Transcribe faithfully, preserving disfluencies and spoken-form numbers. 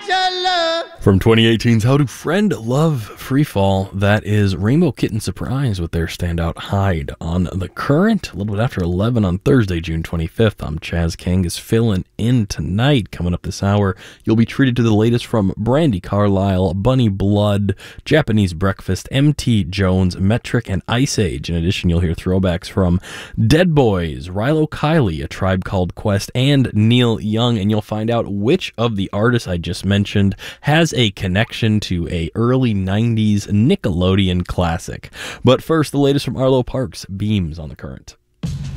your love. From twenty eighteen's How to Friend Love Freefall, that is Rainbow Kitten Surprise with their standout Hide on The Current, a little bit after eleven on Thursday, June twenty-fifth. I'm Chaz King is filling in tonight. Coming up this hour, you'll be treated to the latest from Brandi Carlile, Bunny Blood, Japanese Breakfast, M T Jones, Metric, and Ice Age. In addition, you'll hear throwbacks from Dead Boys, Rilo Kiley, A Tribe Called Quest, and Neil Young, and you'll find out which of the artists I just mentioned has a connection to a early nineties Nickelodeon classic. But first, the latest from Arlo Parks, Beams on The Current.